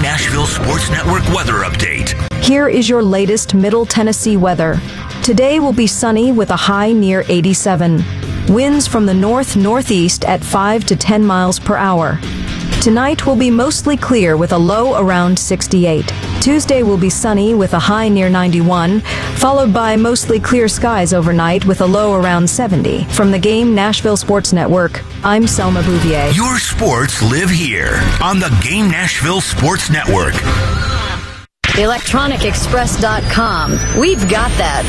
Nashville Sports Network weather update. Here is your latest Middle Tennessee weather. Today will be sunny with a high near 87. Winds from the north-northeast at 5 to 10 miles per hour. Tonight will be mostly clear with a low around 68. Tuesday will be sunny with a high near 91, followed by mostly clear skies overnight with a low around 70. From the Game Nashville Sports Network, I'm Selma Bouvier. Your sports live here on the Game Nashville Sports Network. ElectronicExpress.com. We've got that.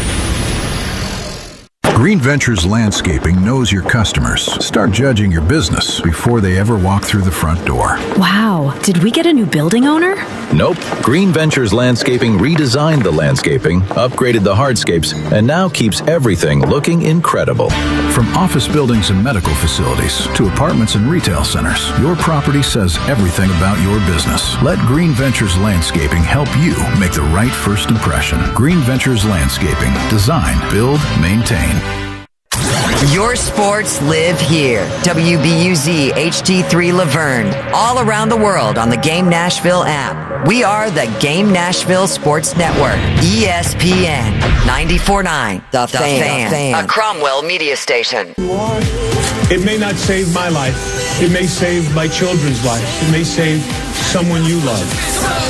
Green Ventures Landscaping knows your customers. Start judging your business before they ever walk through the front door. Wow, did we get a new building owner? Nope. Green Ventures Landscaping redesigned the landscaping, upgraded the hardscapes, and now keeps everything looking incredible. From office buildings and medical facilities to apartments and retail centers, your property says everything about your business. Let Green Ventures Landscaping help you make the right first impression. Green Ventures Landscaping. Design, build, maintain. Your sports live here. WBUZ HD3 Laverne. All around the world on the Game Nashville app. We are the Game Nashville Sports Network. ESPN 94.9. The Fan. A Cromwell media station. It may not save my life. It may save my children's lives. It may save someone you love.